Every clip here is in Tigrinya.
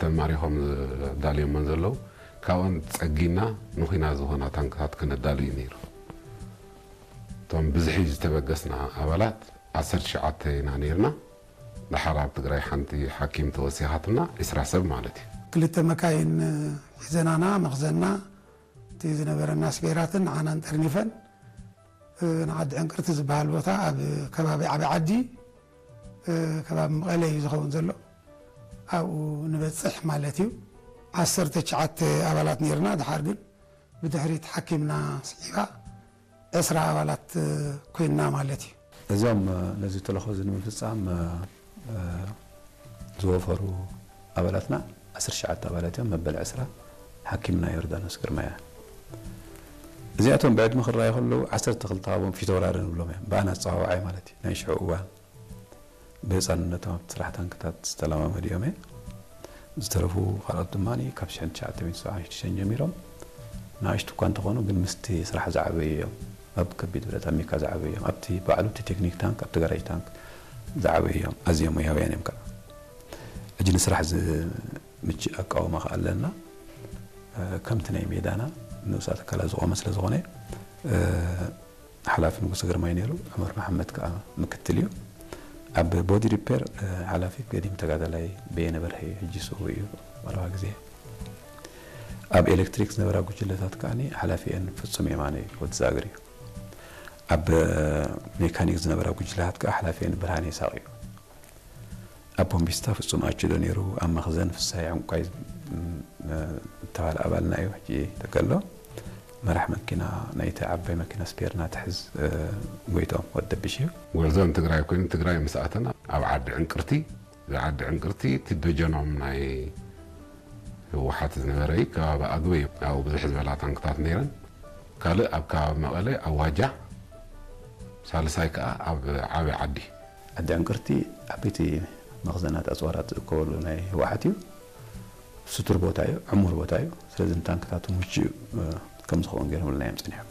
ተማሪሆም ዳልዮም መንዘለው ካውን ጸጊና ንኺና ዝኾና ታንክታት ከነዳልዩ ነይሩ ቶም ብዝሒ ዝተበገስና ኣባላት 19 ኢና ነርና ለሓራብ ትግራይ ሓንቲ ሓኪም ተወሲኻትና 20 ሰብ ማለት እዩ ክልተ መካይን ሒዘናና መኽዘና እቲ ዝነበረና ስፔራትን ዓናን ጠርኒፈን ንዓዲ ዕንቅርቲ ዝበሃል ቦታ ኣብ ከባቢ ዓብይ ዓዲ ከባቢ መቐለ እዩ ዝኸውን ዘሎ ኣብኡ ንበፅሕ ማለት እዩ 19 ኣባላት ነርና ድሓር ግን ብድሕሪት ሓኪምና ስዒባ 10 ኣባላት ኮይንና ማለት እዩ እዞም ነዚ ተለኾ ንምፍፃም ዝወፈሩ ኣባላትና 19 ኣባላት እዮም መበል 10 ሓኪምና ዮርዳኖስ ግርማያ እዚኣቶም ብዕድመ ክረኣዩ ከለዉ 12 ካብኦም ፊተወራሪ ንብሎም እዮም ባና ፀዋውዓይ ማለት እዩ ናይ ሽዑ እዋን ብህፃንነቶም ኣብ ስራሕ ታንክታት ዝተለማመዱ እዮም ዝተረፉ ካልኦት ድማኒ ካብ 1976 ጀሚሮም ንኣሽቱ እኳ እንተኾኑ ግን ምስቲ ስራሕ ዝዓበዩ እዮም ኣብ ከቢድ ብረት ኣሜሪካ ዝዓበዩ እዮም ኣብቲ ባዕሉ እቲ ቴክኒክ ታንክ ኣብቲ ጋራጅ ታንክ ዝዓበዩ እዮም ኣዝዮም ሙያውያን እዮም ከዓ እጂ ንስራሕ ዝምችእ ኣቃውማ ከዓ ኣለና ከምቲ ናይ ሜዳና ንኡሳት ኣካላት ዝቆመ ስለ ዝኾነ ሓላፊ ንጉስ ግርማይ ነይሩ ዑመር መሐመድ ከዓ ምክትል እዩ ኣብ ቦዲ ሪፔር ሓላፊ ገዲም ተጋዳላይ በየነ በርሄ ሕጂ ስኡ እዩ ወረባ ግዜ ኣብ ኤሌክትሪክ ዝነበራ ጉጅለታት ከዓኒ ሓላፊአን ፍጹም የማነ ወዲ ዛግር እዩ ኣብ ሜካኒክ ዝነበራ ጉጅለታት ከዓ ሓላፊአን ብርሃኔ ይስሐቅ እዩ ኣብ ቦምቢስታ ፍጹም ኣችዶ ነይሩ ኣብ መኽዘን ፍሳይ ዕንቋይ ተባለ ኣባልና እዩ ሕጂ ተገሎ መራሕ መኪና ናይቲ ዓባይ መኪና ስፔርና ትሕዝ ጎይቶም ወደብሽ እዩ ወርዘን ትግራይ ኮይኑ ትግራይ ምስኣተና ኣብ ዓዲ ዕንቅርቲ ትደጀኖም ናይ ህወሓት ዝነበረ እዩ ከባቢ ኣግበ እዩ ኣብኡ ብዙሕ ዝበላ ታንክታት ነይረን ካልእ ኣብ ከባቢ መቐለ ኣብ ዋጃ ሳልሳይ ከዓ ኣብ ዓብይ ዓዲ ዕንቅርቲ ዓበይቲ መኽዘናት ኣፅዋራት ዝእከበሉ ናይ ህወሓት እዩ ስትር ቦታ እዩ ዕሙር ቦታ እዩ ስለዚ ታንክታት ምቹእ ከም ዝኸውን ገይሮም ለናዮም ፅኒሖም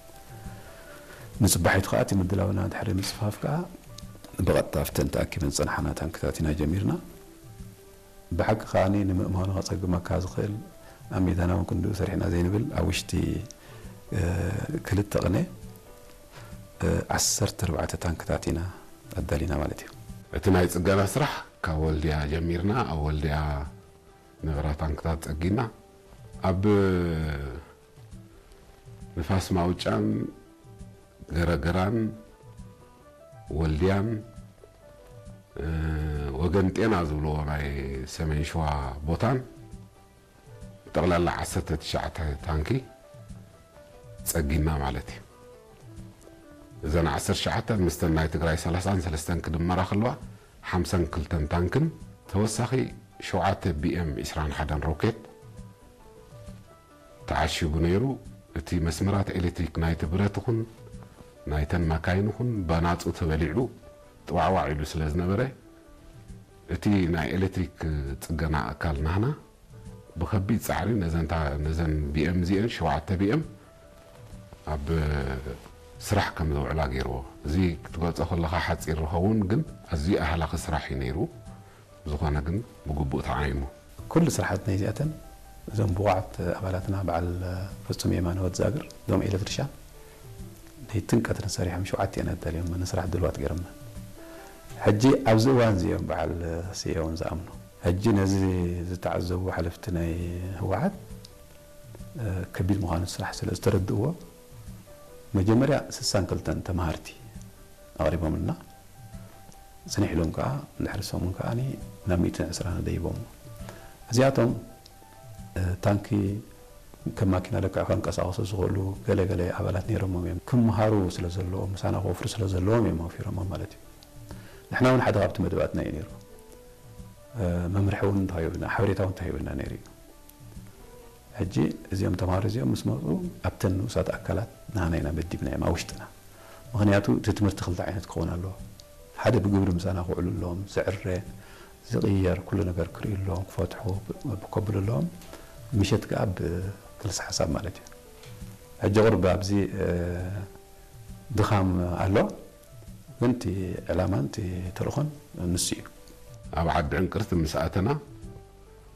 ንፅባሒቱ ከዓ እቲ ምድላውና ድሕሪ ምፅፋፍ ከዓ ብቐጥታ ኣፍተን ተኣኪበን ፀናሓና ታንክታት ኢና ጀሚርና ብሓቂ ከዓኒ ንምእማኑ ከፀግመካ ዝኽእል ኣብ ሜዳና እውን ክንድኡ ሰሪሕና ዘይንብል ኣብ ውሽጢ 2 ቅነ 14 ታንክታት ኢና ኣዳሊና ማለት እዩ እቲ ናይ ፅገና ስራሕ ካብ ወልድያ ጀሚርና ኣብ ወልድያ ነብራ ታንክታት ፀጊና ኣብ ንፋስ ማውጫን ገረገራን ወልድያን ወገን ጤና ዝብልዎ ናይ ሰሜን ሸዋ ቦታን ጠቕላላ 19 ታንኪ ፀጊና ማለት እዩ እዘን 19 ምስተን ናይ ትግራይ 33 ክድመራ ከለዋ 52 ታንክን ተወሳኺ 7 ቢኤም 21 ሮኬት ተዓሽጉ ነይሩ እቲ መስመራት ኤሌክትሪክ ናይቲ ብረት ይኹን ናይተን መካይን ይኹን በናፁ ተበሊዑ ጥዋዕዋዕ ኢሉ ስለ ዝነበረ እቲ ናይ ኤሌክትሪክ ፅገና ኣካል ናህና ብከቢድ ፃዕሪ ነዘን ቢኤም እዚአን 7 ቢኤም ኣብ ስራሕ ከም ዘውዕላ ገይርዎ እዚ ክትገልፆ ከለካ ሓፂር ዝኸውን ግን ኣዝዩ ኣህላኺ ስራሕ እዩ ነይሩ ዝኾነ ግን ብግቡእ ተዓይኑ ኩሉ ስራሓት ናይ እዚኣተን እዞም ብቑዓት ኣባላትና በዓል ፍጹም የማነ ወዲ ዛግር እዞም ኤሌክትሪሻን ለይትን ቀትርን ሰሪሖም 7 እየን ኣዳልዮም ንስራሕ ድልዋት ገይሮምና ሕጂ ኣብዚ እዋን እዚኦም በዓል ስየውን ዝኣምኑ ሕጂ ነዚ ዝተዓዘቡ ሓለፍቲ ናይ ህወሓት ከቢድ ምዃኑ ስራሕ ስለ ዝተረድእዎ መጀመርያ 62 ተማሃርቲ ኣቕሪቦምልና ፅኒሕሎም ከዓ ድሕሪ ሰሙን ከዓኒ ናብ 120 ደይቦም እዚኣቶም ታንኪ ከም ማኪና ለክዕ ከንቀሳቐሱ ዝኽእሉ ገለገለ ኣባላት ነይሮም እዮም ክመሃሩ ስለ ዘለዎም ምሳና ክወፍሩ ስለ ዘለዎም እዮም ኣውፊሮሞም ማለት እዩ ንሕና እውን ሓደ ካብቲ መደባትና እዩ ነይሩ መምርሒ እውን እንተሂቡና ሓበሬታ እውን እንተሂቡና ነይሩ እዩ ሕጂ እዚኦም ተምሃሮ እዚኦም ምስ መፁ ኣብተን ንኡሳት ኣካላት ንሃና ኢና መዲብና እዮም ኣብ ውሽጥና ምክንያቱ እቲ ትምህርቲ ክልተ ዓይነት ክኸውን ኣለዎ ሓደ ብግብሪ ምሳና ክውዕሉ ኣለዎም ዝዕረ ዝቕየር ኩሉ ነገር ክርእዩ ኣለዎም ክፈትሑ ክከብሉ ኣለዎም ምሸት ከዓ ብክልሲ ሓሳብ ማለት እዩ ሕጂ ቁርቢ ኣብዚ ድኻም ኣሎ ግን እቲ ዕላማን እቲ ተልእኾን ንሱ እዩ ኣብ ዓዲ ዕንቅርቲ ምስኣተና